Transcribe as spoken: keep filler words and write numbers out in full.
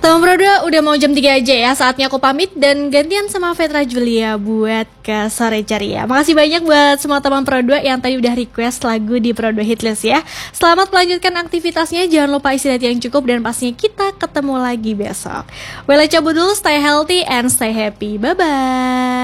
Teman Pro dua udah mau jam tiga aja ya, saatnya aku pamit dan gantian sama Vetra Julia buat ke sore ceria. Makasih banyak buat semua teman Pro dua yang tadi udah request lagu di Pro dua Hitlist ya. Selamat melanjutkan aktivitasnya, jangan lupa istirahat yang cukup dan pastinya kita ketemu lagi besok. Well, cabut dulu, stay healthy and stay happy. Bye-bye.